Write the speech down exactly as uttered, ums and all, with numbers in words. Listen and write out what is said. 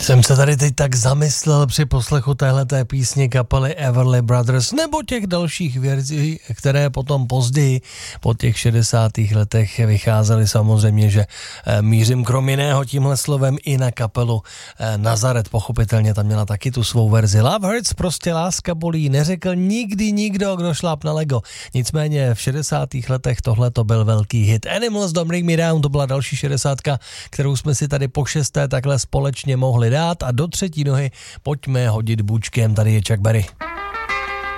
Jsem se tady teď tak zamyslel při poslechu téhleté písně kapely Everly Brothers nebo těch dalších věcí, které potom později po těch šedesátých letech vycházely. Samozřejmě, že mířím krom jiného tímhle slovem i na kapelu Nazaret. Pochopitelně tam měla taky tu svou verzi. Love Hurts, prostě láska bolí, neřekl nikdy nikdo, kdo šláp na Lego. Nicméně v šedesátých letech tohle to byl velký hit. Animals Don't Bring Me Down, to byla další šedesátka, kterou jsme si tady po šesté takhle společně mohli dát, a do třetí nohy pojďme hodit bůčkem, tady je Chuck Berry.